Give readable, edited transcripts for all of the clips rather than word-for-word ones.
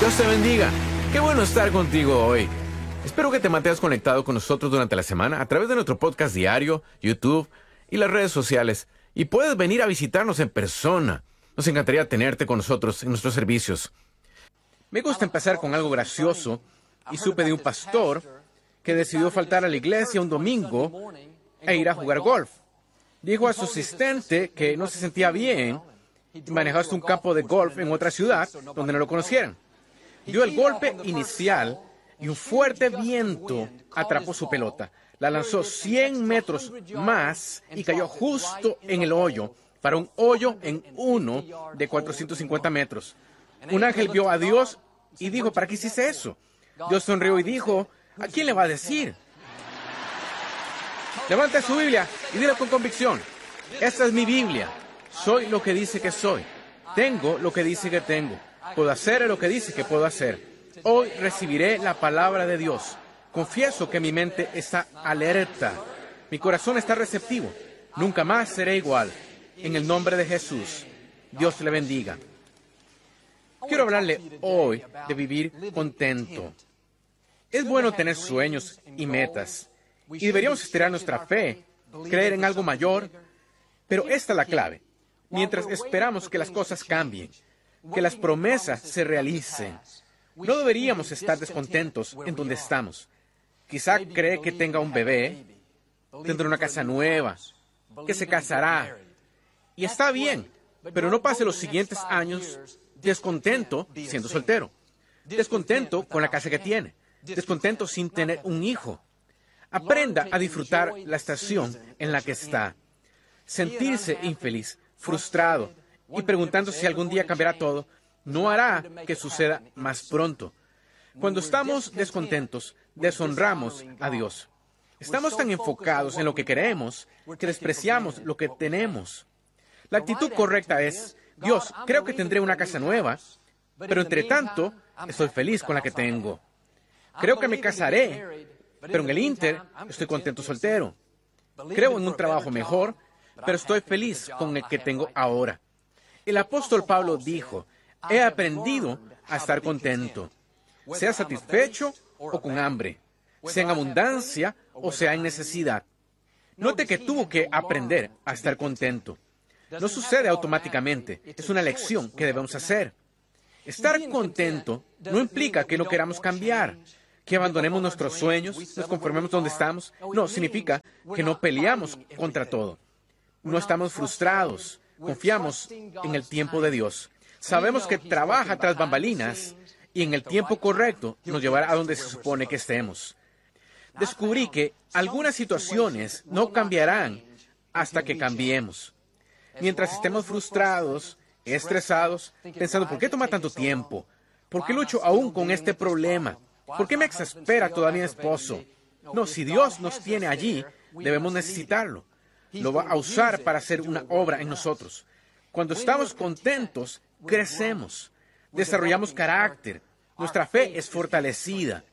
Dios te bendiga. Qué bueno estar contigo hoy. Espero que te mantengas conectado con nosotros durante la semana a través de nuestro podcast diario, YouTube y las redes sociales. Y puedes venir a visitarnos en persona. Nos encantaría tenerte con nosotros en nuestros servicios. Me gusta empezar con algo gracioso y supe de un pastor que decidió faltar a la iglesia un domingo e ir a jugar golf. Dijo a su asistente que no se sentía bien y manejó hasta un campo de golf en otra ciudad donde no lo conocieran. Dio el golpe inicial y un fuerte viento atrapó su pelota. La lanzó 100 metros más y cayó justo en el hoyo, para un hoyo en uno de 450 metros. Un ángel vio a Dios y dijo, ¿para qué hiciste eso? Dios sonrió y dijo, ¿a quién le va a decir? Levante su Biblia y dile con convicción, esta es mi Biblia. Soy lo que dice que soy. Tengo lo que dice que tengo. Puedo hacer lo que dice que puedo hacer. Hoy recibiré la palabra de Dios. Confieso que mi mente está alerta. Mi corazón está receptivo. Nunca más seré igual. En el nombre de Jesús, Dios le bendiga. Quiero hablarle hoy de vivir contento. Es bueno tener sueños y metas. Y deberíamos estirar nuestra fe, creer en algo mayor. Pero esta es la clave. Mientras esperamos que las cosas cambien, que las promesas se realicen, no deberíamos estar descontentos en donde estamos. Quizá cree que tenga un bebé, tendrá una casa nueva, que se casará. Y está bien, pero no pase los siguientes años descontento siendo soltero, descontento con la casa que tiene, descontento sin tener un hijo. Aprenda a disfrutar la estación en la que está. Sentirse infeliz, frustrado y preguntando si algún día cambiará todo, no hará que suceda más pronto. Cuando estamos descontentos, deshonramos a Dios. Estamos tan enfocados en lo que queremos que despreciamos lo que tenemos. La actitud correcta es, Dios, creo que tendré una casa nueva, pero entre tanto, estoy feliz con la que tengo. Creo que me casaré, pero en el ínter estoy contento soltero. Creo en un trabajo mejor, pero estoy feliz con el que tengo ahora. El apóstol Pablo dijo, he aprendido a estar contento, sea satisfecho o con hambre, sea en abundancia o sea en necesidad. Note que tuvo que aprender a estar contento. No sucede automáticamente, es una lección que debemos hacer. Estar contento no implica que no queramos cambiar, que abandonemos nuestros sueños, nos conformemos donde estamos. No, significa que no peleamos contra todo. No estamos frustrados, confiamos en el tiempo de Dios. Sabemos que trabaja tras bambalinas y en el tiempo correcto nos llevará a donde se supone que estemos. Descubrí que algunas situaciones no cambiarán hasta que cambiemos. Mientras estemos frustrados, estresados, pensando, ¿por qué toma tanto tiempo? ¿Por qué lucho aún con este problema? ¿Por qué me exaspera todavía mi esposo? No, si Dios nos tiene allí, debemos necesitarlo. Lo va a usar para hacer una obra en nosotros. Cuando estamos contentos, crecemos, desarrollamos carácter, nuestra fe es fortalecida.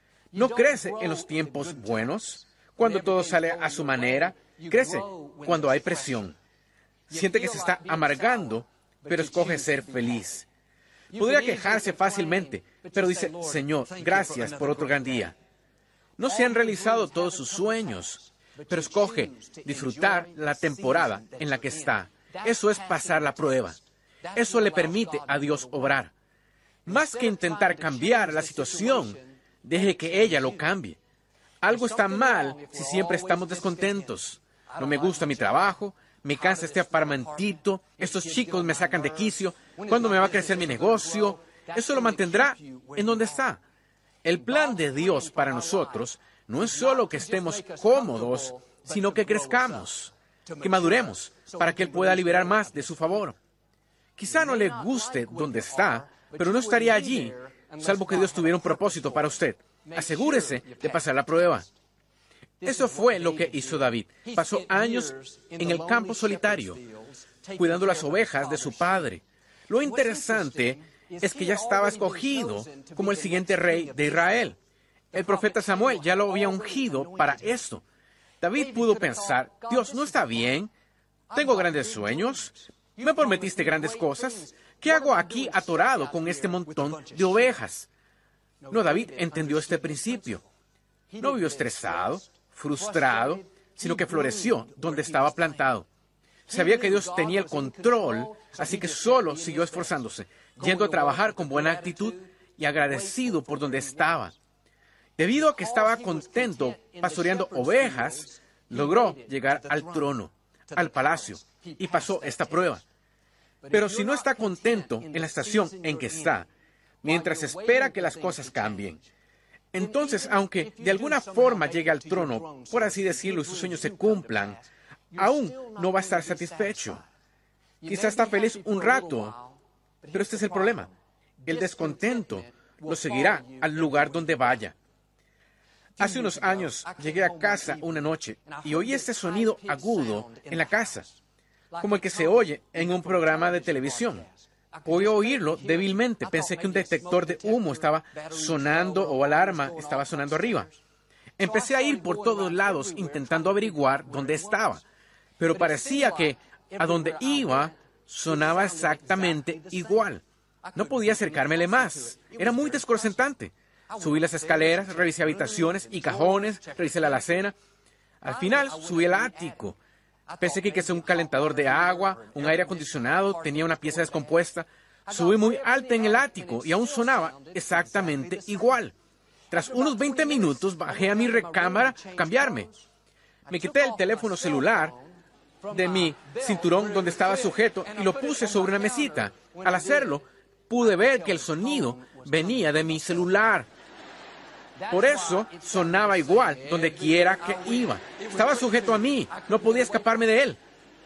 No crece en los tiempos buenos, cuando todo sale a su manera, crece cuando hay presión. Siente que se está amargando, pero escoge ser feliz. Podría quejarse fácilmente, pero dice, Señor, gracias por otro gran día. No se han realizado todos sus sueños, pero escoge disfrutar la temporada en la que está. Eso es pasar la prueba. Eso le permite a Dios obrar. Más que intentar cambiar la situación, deje que ella lo cambie. Algo está mal si siempre estamos descontentos. No me gusta mi trabajo, me cansa este apartamentito, estos chicos me sacan de quicio, ¿cuándo me va a crecer mi negocio? Eso lo mantendrá en donde está. El plan de Dios para nosotros no es solo que estemos cómodos, sino que crezcamos, que maduremos, para que Él pueda liberar más de su favor. Quizá no le guste donde está, pero no estaría allí, salvo que Dios tuviera un propósito para usted. Asegúrese de pasar la prueba. Eso fue lo que hizo David. Pasó años en el campo solitario, cuidando las ovejas de su padre. Lo interesante es que ya estaba escogido como el siguiente rey de Israel. El profeta Samuel ya lo había ungido para esto. David pudo pensar, Dios, ¿no está bien? Tengo grandes sueños. Me prometiste grandes cosas. ¿Qué hago aquí atorado con este montón de ovejas? No, David entendió este principio. No vivió estresado, frustrado, sino que floreció donde estaba plantado. Sabía que Dios tenía el control, así que solo siguió esforzándose, yendo a trabajar con buena actitud y agradecido por donde estaba. Debido a que estaba contento pastoreando ovejas, logró llegar al trono, al palacio, y pasó esta prueba. Pero si no está contento en la estación en que está, mientras espera que las cosas cambien, entonces, aunque de alguna forma llegue al trono, por así decirlo, y sus sueños se cumplan, aún no va a estar satisfecho. Quizá está feliz un rato, pero este es el problema. El descontento lo seguirá al lugar donde vaya. Hace unos años llegué a casa una noche y oí este sonido agudo en la casa, como el que se oye en un programa de televisión. Podía oírlo débilmente. Pensé que un detector de humo estaba sonando o alarma estaba sonando arriba. Empecé a ir por todos lados intentando averiguar dónde estaba, pero parecía que a donde iba sonaba exactamente igual. No podía acercármele más. Era muy desconcertante. Subí las escaleras, revisé habitaciones y cajones, revisé la alacena. Al final subí al ático. Pensé que un calentador de agua, un aire acondicionado, tenía una pieza descompuesta. Subí muy alto en el ático y aún sonaba exactamente igual. Tras unos 20 minutos bajé a mi recámara a cambiarme. Me quité el teléfono celular de mi cinturón donde estaba sujeto y lo puse sobre una mesita. Al hacerlo, pude ver que el sonido venía de mi celular. Por eso sonaba igual donde quiera que iba. Estaba sujeto a mí, no podía escaparme de él.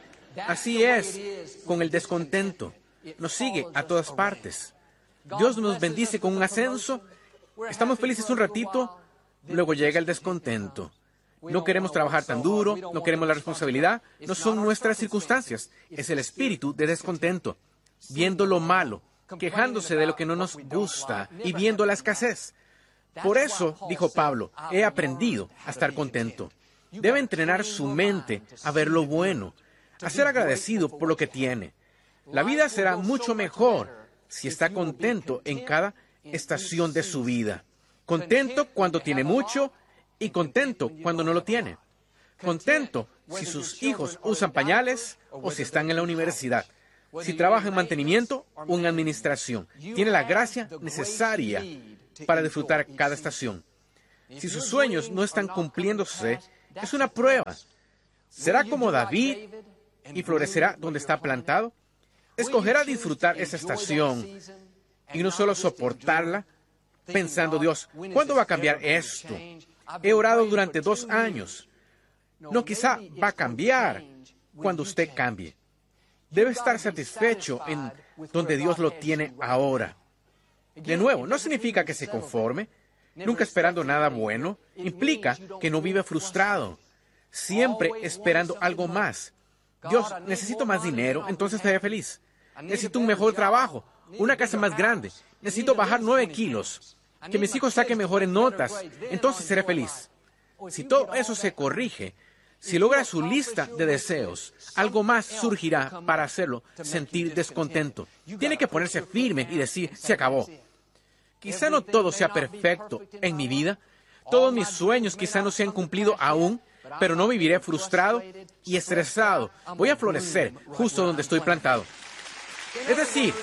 Así es con el descontento. Nos sigue a todas partes. Dios nos bendice con un ascenso. Estamos felices un ratito, luego llega el descontento. No queremos trabajar tan duro, no queremos la responsabilidad. No son nuestras circunstancias, es el espíritu de descontento. Viendo lo malo, quejándose de lo que no nos gusta y viendo la escasez. Por eso, dijo Pablo, he aprendido a estar contento. Debe entrenar su mente a ver lo bueno, a ser agradecido por lo que tiene. La vida será mucho mejor si está contento en cada estación de su vida. Contento cuando tiene mucho y contento cuando no lo tiene. Contento si sus hijos usan pañales o si están en la universidad. Si trabaja en mantenimiento o en administración. Tiene la gracia necesaria para disfrutar cada estación. Si sus sueños no están cumpliéndose, es una prueba. ¿Será como David y florecerá donde está plantado? Escogerá disfrutar esa estación y no solo soportarla, pensando, Dios, ¿cuándo va a cambiar esto? He orado durante 2 años. No, quizá va a cambiar cuando usted cambie. Debe estar satisfecho en donde Dios lo tiene ahora. De nuevo, no significa que se conforme, nunca esperando nada bueno. Implica que no vive frustrado, siempre esperando algo más. Dios, necesito más dinero, entonces estaré feliz. Necesito un mejor trabajo, una casa más grande. Necesito bajar 9 kilos. Que mis hijos saquen mejores notas, entonces seré feliz. Si todo eso se corrige, si logra su lista de deseos, algo más surgirá para hacerlo sentir descontento. Tiene que ponerse firme y decir, se acabó. Quizá no todo sea perfecto en mi vida, todos mis sueños quizá no se han cumplido aún, pero no viviré frustrado y estresado. Voy a florecer justo donde estoy plantado. Es decir,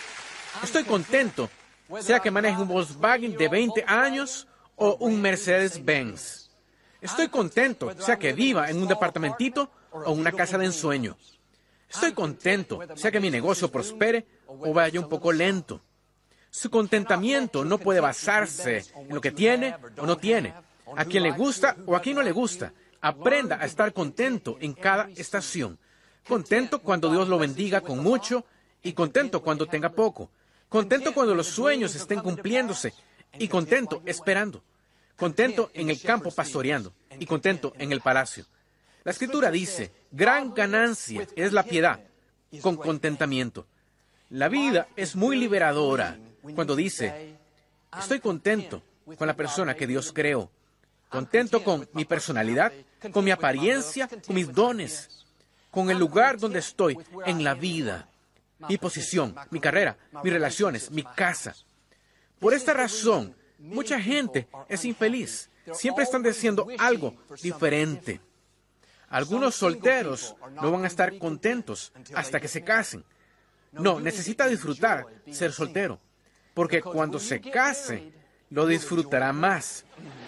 estoy contento, sea que maneje un Volkswagen de 20 años o un Mercedes-Benz. Estoy contento, sea que viva en un departamentito o una casa de ensueño. Estoy contento, sea que mi negocio prospere o vaya un poco lento. Su contentamiento no puede basarse en lo que tiene o no tiene, a quien le gusta o a quien no le gusta. Aprenda a estar contento en cada estación. Contento cuando Dios lo bendiga con mucho y contento cuando tenga poco. Contento cuando los sueños estén cumpliéndose y contento esperando. Contento en el campo pastoreando y contento en el palacio. La Escritura dice, gran ganancia es la piedad con contentamiento. La vida es muy liberadora cuando dice, estoy contento con la persona que Dios creó, contento con mi personalidad, con mi apariencia, con mis dones, con el lugar donde estoy en la vida. mi posición, mi carrera, mis relaciones, mi casa. Por esta razón, mucha gente es infeliz. Siempre están deseando algo diferente. Algunos solteros no van a estar contentos hasta que se casen. No, necesita disfrutar ser soltero, porque cuando se case, lo disfrutará más.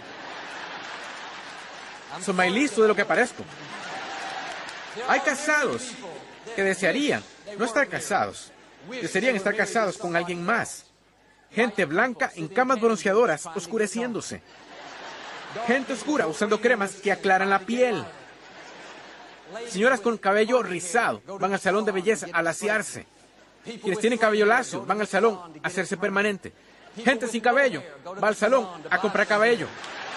Soy más listo de lo que parezco. Hay casados que desearían no estar casados. Desearían estar casados con alguien más. Gente blanca en camas bronceadoras oscureciéndose. Gente oscura usando cremas que aclaran la piel. Señoras con cabello rizado van al salón de belleza a laciarse. Quienes tienen cabello lacio van al salón a hacerse permanente. Gente sin cabello va al salón a comprar cabello.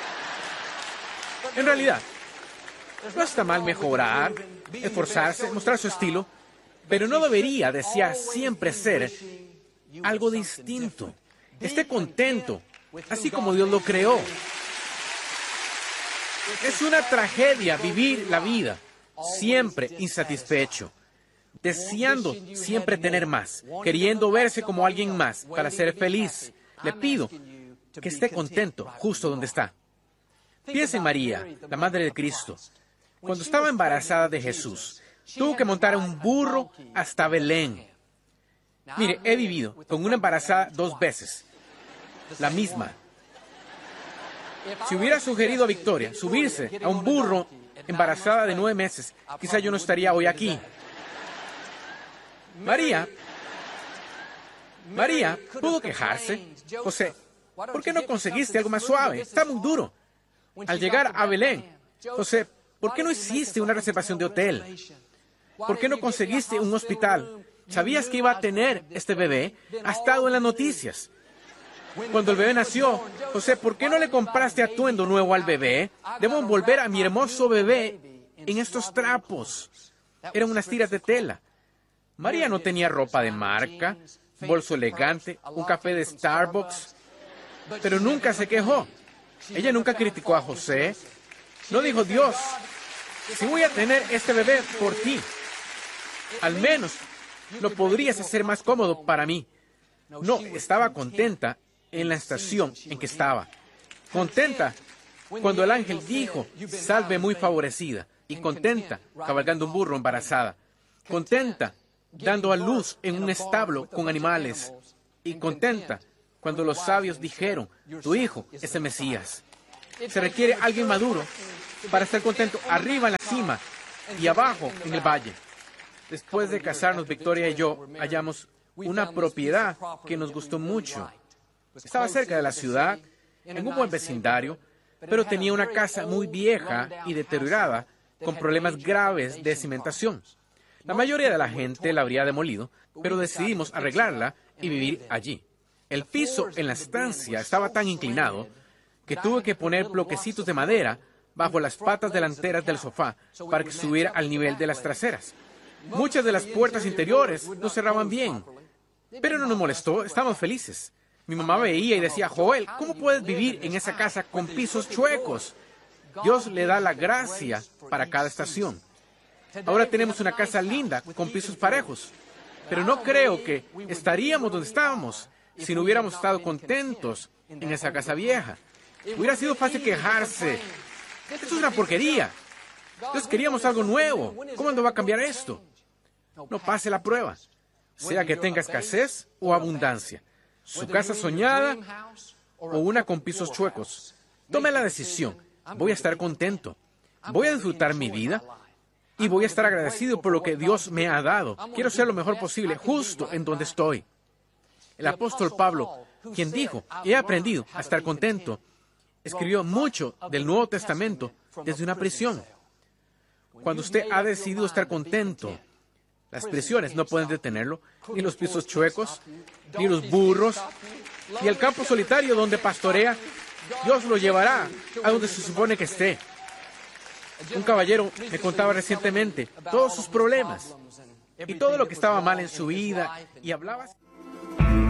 En realidad, no está mal mejorar, esforzarse, mostrar su estilo, pero no debería desear siempre ser algo distinto. Esté contento, así como Dios lo creó. Es una tragedia vivir la vida siempre insatisfecho, deseando siempre tener más, queriendo verse como alguien más para ser feliz. Le pido que esté contento justo donde está. Piensa en María, la Madre de Cristo. Cuando estaba embarazada de Jesús, tuvo que montar un burro hasta Belén. Mire, he vivido con una embarazada 2 veces, la misma. Si hubiera sugerido a Victoria subirse a un burro embarazada de 9 meses, quizá yo no estaría hoy aquí. María pudo quejarse. José, ¿por qué no conseguiste algo más suave? Está muy duro. Al llegar a Belén, José, ¿por qué no hiciste una reservación de hotel? ¿Por qué no conseguiste un hospital? ¿Sabías que iba a tener este bebé? Ha estado en las noticias. Cuando el bebé nació, José, ¿por qué no le compraste atuendo nuevo al bebé? Debo envolver a mi hermoso bebé en estos trapos. Eran unas tiras de tela. María no tenía ropa de marca, bolso elegante, un café de Starbucks, pero nunca se quejó. Ella nunca criticó a José. No dijo, Dios, si voy a tener este bebé por ti, al menos lo podrías hacer más cómodo para mí. No, estaba contenta en la estación en que estaba. Contenta cuando el ángel dijo, salve muy favorecida. Y contenta cabalgando un burro embarazada. Contenta dando a luz en un establo con animales. Y contenta cuando los sabios dijeron, tu hijo es el Mesías. Se requiere alguien maduro para estar contento arriba en la cima y abajo en el valle. Después de casarnos, Victoria y yo hallamos una propiedad que nos gustó mucho. Estaba cerca de la ciudad, en un buen vecindario, pero tenía una casa muy vieja y deteriorada, con problemas graves de cimentación. La mayoría de la gente la habría demolido, pero decidimos arreglarla y vivir allí. El piso en la estancia estaba tan inclinado que tuve que poner bloquecitos de madera bajo las patas delanteras del sofá para que estuviera al nivel de las traseras. Muchas de las puertas interiores no cerraban bien, pero no nos molestó, estábamos felices. Mi mamá veía y decía, Joel, ¿cómo puedes vivir en esa casa con pisos chuecos? Dios le da la gracia para cada estación. Ahora tenemos una casa linda con pisos parejos, pero no creo que estaríamos donde estábamos si no hubiéramos estado contentos en esa casa vieja. Hubiera sido fácil quejarse. Esto es una porquería. Entonces queríamos algo nuevo. ¿Cómo va a cambiar esto? No pase la prueba, sea que tenga escasez o abundancia, su casa soñada o una con pisos chuecos. Tome la decisión. Voy a estar contento. Voy a disfrutar mi vida y voy a estar agradecido por lo que Dios me ha dado. Quiero ser lo mejor posible justo en donde estoy. El apóstol Pablo, quien dijo, he aprendido a estar contento, escribió mucho del Nuevo Testamento desde una prisión. Cuando usted ha decidido estar contento, las prisiones no pueden detenerlo, ni los pisos chuecos, ni los burros, ni el campo solitario donde pastorea. Dios lo llevará a donde se supone que esté. Un caballero me contaba recientemente todos sus problemas y todo lo que estaba mal en su vida y hablaba